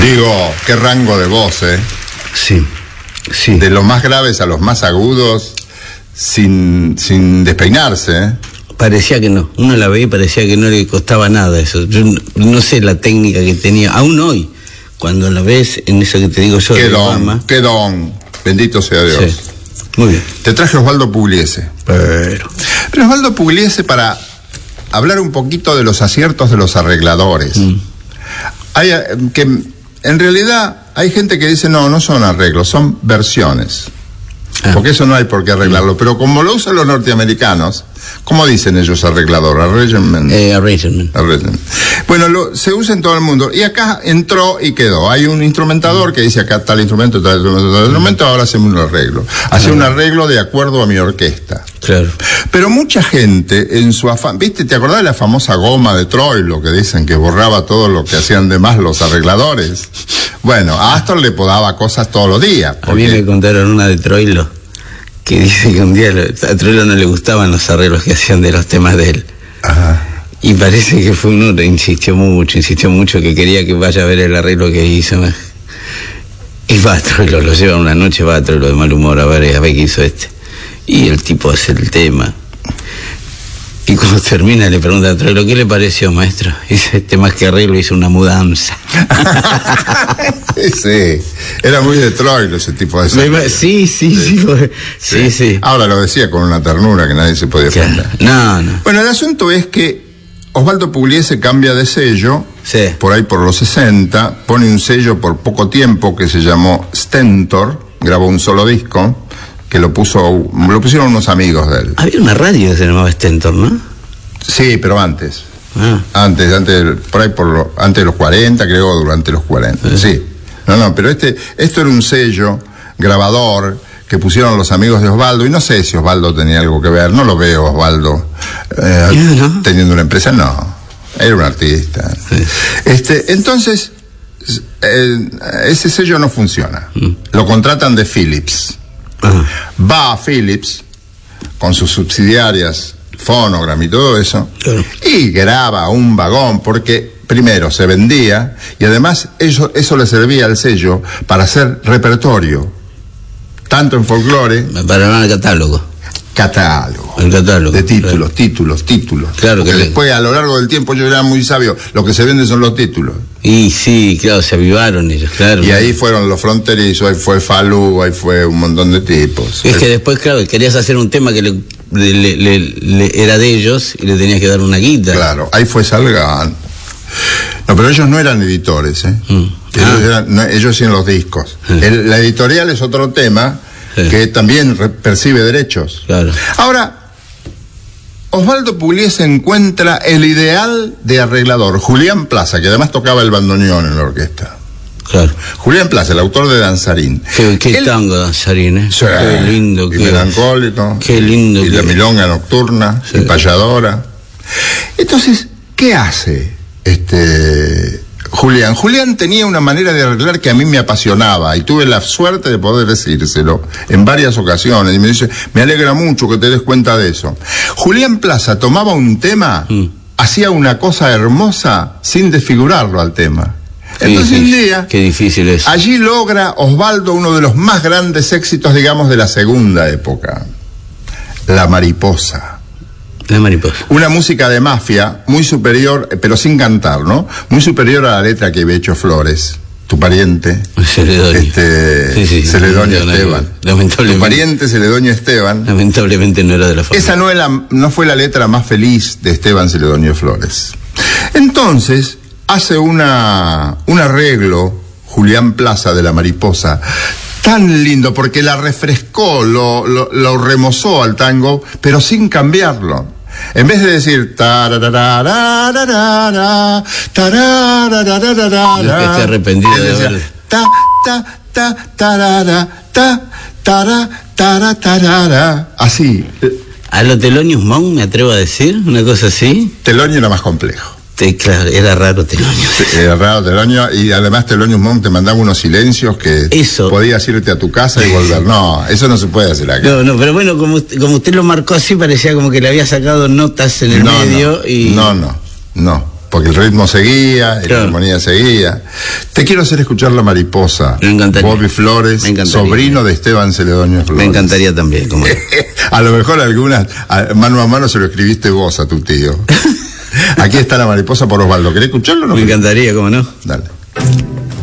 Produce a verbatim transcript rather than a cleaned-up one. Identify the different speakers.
Speaker 1: Digo, qué rango de voz, ¿eh?
Speaker 2: Sí, sí.
Speaker 1: De los más graves a los más agudos, sin, sin despeinarse, ¿eh?
Speaker 2: Parecía que no, uno la veía y parecía que no le costaba nada eso. Yo no, no sé la técnica que tenía, aún hoy, cuando la ves en eso que te digo yo.
Speaker 1: Qué don, qué don, bendito sea Dios. Sí.
Speaker 2: Muy bien.
Speaker 1: Te traje Osvaldo Pugliese.
Speaker 2: Pero...
Speaker 1: Pero Osvaldo Pugliese para hablar un poquito de los aciertos de los arregladores. Mm. Hay que, en realidad, hay gente que dice, no, no son arreglos, son versiones. Ah. Porque eso no hay por qué arreglarlo. Mm. Pero como lo usan los norteamericanos, ¿cómo dicen ellos arreglador? Arrangement.
Speaker 2: Eh, arrangement.
Speaker 1: Arrangement. Bueno, lo, se usa en todo el mundo. Y acá entró y quedó. Hay un instrumentador que dice acá tal instrumento, tal instrumento, tal instrumento, ahora hacemos un arreglo. Hace un arreglo de acuerdo a mi orquesta.
Speaker 2: Claro.
Speaker 1: Pero mucha gente en su afán, ¿viste? ¿Te acordás de la famosa goma de Troilo que dicen que borraba todo lo que hacían de más los arregladores? Bueno, a Astor le podaba cosas todos los días.
Speaker 2: Porque... A mí me contaron una de Troilo que dice que un día a Troilo no le gustaban los arreglos que hacían de los temas de él.
Speaker 1: Ajá.
Speaker 2: Y parece que fue uno que insistió mucho, insistió mucho que quería que vaya a ver el arreglo que hizo. Y va a Troilo, lo lleva una noche, va a Troilo de mal humor a ver, a ver qué hizo este. Y el tipo hace el tema. Y cuando termina le pregunta a Troilo, ¿qué le pareció, maestro? Y dice, este más que arreglo hizo una mudanza.
Speaker 1: Sí, era muy de Troilo ese tipo de
Speaker 2: cosas. Sí, sí, sí, sí, sí, sí.
Speaker 1: Ahora lo decía con una ternura que nadie se podía ofender.
Speaker 2: No, no.
Speaker 1: Bueno, el asunto es que Osvaldo Pugliese cambia de sello,
Speaker 2: sí.
Speaker 1: Por ahí por los sesenta, pone un sello por poco tiempo que se llamó Stentor, grabó un solo disco, que lo puso, lo pusieron unos amigos de él.
Speaker 2: Había una radio que se llamaba Stentor, ¿no?
Speaker 1: Sí, pero antes.
Speaker 2: Ah.
Speaker 1: Antes, antes, por ahí por lo, antes de los cuarenta, creo, durante los cuarenta. Sí. sí. No, no, pero este, esto era un sello grabador que pusieron los amigos de Osvaldo, y no sé si Osvaldo tenía algo que ver, no lo veo Osvaldo eh, ¿no? teniendo una empresa, no, era un artista. Sí. Este, entonces, eh, ese sello no funciona. Mm. Lo contratan de Philips. Ajá. Va a Philips con sus subsidiarias, Phonogram y todo eso, claro. Y graba un vagón, porque primero se vendía y además eso, eso le servía al sello para hacer repertorio, tanto en folclore,
Speaker 2: para el catálogo.
Speaker 1: Catálogo.
Speaker 2: El catálogo.
Speaker 1: De títulos,
Speaker 2: claro. títulos,
Speaker 1: títulos.
Speaker 2: Claro
Speaker 1: porque
Speaker 2: que
Speaker 1: después, a lo largo del tiempo, yo era muy sabio. Lo que se vende son los títulos.
Speaker 2: Y sí, claro, se avivaron ellos, claro.
Speaker 1: Y ahí fueron los fronterizos, ahí fue Falú, ahí fue un montón de tipos.
Speaker 2: Es que después, claro, querías hacer un tema que le, le, le, le era de ellos y le tenías que dar una guita.
Speaker 1: Claro, ahí fue Salgan. No, pero ellos no eran editores, ¿eh? Mm. Ellos, ah. eran, no, ellos hacían los discos. Sí. El, la editorial es otro tema, sí. Que también re, percibe derechos.
Speaker 2: Claro.
Speaker 1: Ahora, Osvaldo Pugliese encuentra el ideal de arreglador, Julián Plaza, que además tocaba el bandoneón en la orquesta.
Speaker 2: Claro.
Speaker 1: Julián Plaza, el autor de Danzarín.
Speaker 2: Qué, qué Él, tango Danzarín, ¿eh?
Speaker 1: Sí,
Speaker 2: qué lindo.
Speaker 1: Y
Speaker 2: qué,
Speaker 1: melancólico.
Speaker 2: Qué lindo.
Speaker 1: Y
Speaker 2: qué...
Speaker 1: la milonga nocturna, sí. Y payadora. Entonces, ¿qué hace este Julián? Julián tenía una manera de arreglar que a mí me apasionaba y tuve la suerte de poder decírselo en varias ocasiones, y me dice, me alegra mucho que te des cuenta de eso. Julián Plaza tomaba un tema, mm. hacía una cosa hermosa sin desfigurarlo al tema. Entonces
Speaker 2: sí, sí,
Speaker 1: un día,
Speaker 2: qué difícil es.
Speaker 1: Allí logra Osvaldo uno de los más grandes éxitos, digamos, de la segunda época, La Mariposa.
Speaker 2: La mariposa.
Speaker 1: Una música de mafia muy superior, pero sin cantar, ¿no? Muy superior a la letra que había hecho Flores, tu pariente.
Speaker 2: Celedonio.
Speaker 1: Este,
Speaker 2: sí, sí,
Speaker 1: Celedonio
Speaker 2: no,
Speaker 1: Esteban.
Speaker 2: Lamentablemente.
Speaker 1: Tu pariente Celedonio Esteban.
Speaker 2: Lamentablemente no era de la familia.
Speaker 1: Esa no, era, no fue la letra más feliz de Esteban Celedonio Flores. Entonces, hace una, un arreglo, Julián Plaza, de La Mariposa, tan lindo, porque la refrescó, lo, lo, lo remozó al tango, pero sin cambiarlo. En vez de decir tarararararara, tarararararara,
Speaker 2: es que esté arrepentido de haber...
Speaker 1: ta ta ta tarara, ta tara tara tarara, así.
Speaker 2: A lo Thelonious Monk, me atrevo a decir, una cosa así.
Speaker 1: Thelonious era más complejo.
Speaker 2: Te, claro, era raro Thelonious.
Speaker 1: Era raro Thelonious, y además Thelonious Monk te mandaba unos silencios que eso. Podías irte a tu casa y volver. No, eso no se puede hacer acá.
Speaker 2: No, no, pero bueno, como, como usted lo marcó así, parecía como que le había sacado notas en el
Speaker 1: no,
Speaker 2: medio
Speaker 1: no,
Speaker 2: y...
Speaker 1: No, no, no. porque el ritmo seguía, y claro, la armonía seguía. Te quiero hacer escuchar La Mariposa.
Speaker 2: Me encantaría.
Speaker 1: Bobby Flores, sobrino de Esteban Celedonio Flores.
Speaker 2: Me encantaría también. Como...
Speaker 1: a lo mejor algunas, a, mano a mano se lo escribiste vos a tu tío. Aquí está La Mariposa por Osvaldo. ¿Querés escucharlo o no?
Speaker 2: Me encantaría, ¿cómo no?
Speaker 1: Dale.